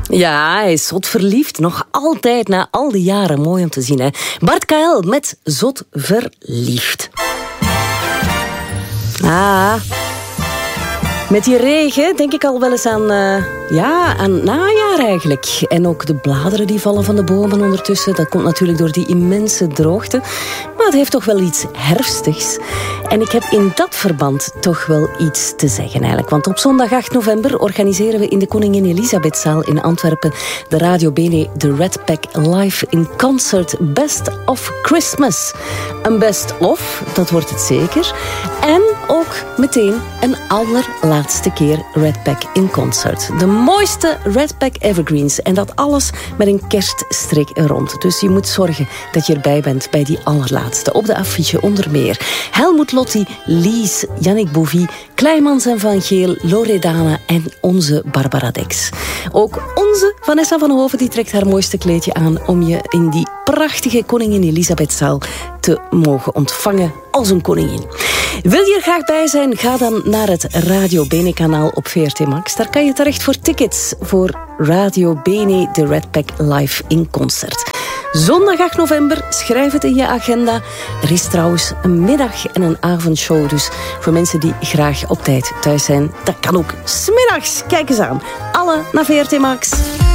Ja, hij is zot verliefd. Nog altijd na al die jaren. Mooi om te zien, hè. Bart Kael met Zot verliefd. Met die regen denk ik al wel eens aan najaar eigenlijk. En ook de bladeren die vallen van de bomen ondertussen. Dat komt natuurlijk door die immense droogte. Maar het heeft toch wel iets herfstigs. En ik heb in dat verband toch wel iets te zeggen eigenlijk. Want op zondag 8 november organiseren we in de Koningin Elisabethzaal in Antwerpen de Radio Bene de Red Pack Live in Concert Best of Christmas. Een best of, dat wordt het zeker. En ook meteen een allerlaatste keer Red Pack in concert. De mooiste Red Pack evergreens. En dat alles met een kerststreek er rond. Dus je moet zorgen dat je erbij bent bij die allerlaatste. Op de affiche onder meer Helmut Lotti, Lies, Yannick Bouvy, Kleimans en Van Geel, Loredana en onze Barbara Dex. Ook onze Vanessa van Hoven die trekt haar mooiste kleedje aan om je in die prachtige Koningin Elisabethzaal te mogen ontvangen als een koningin. Wil je er graag bij zijn? Ga dan naar het Radio Bene kanaal op VRT Max. Daar kan je terecht voor tickets voor Radio Bene de Red Pack Live in concert. Zondag 8 november, schrijf het in je agenda. Er is trouwens een middag- en een avondshow. Dus voor mensen die graag op tijd thuis zijn, dat kan ook 's middags. Kijk eens aan. Alle naar VRT Max.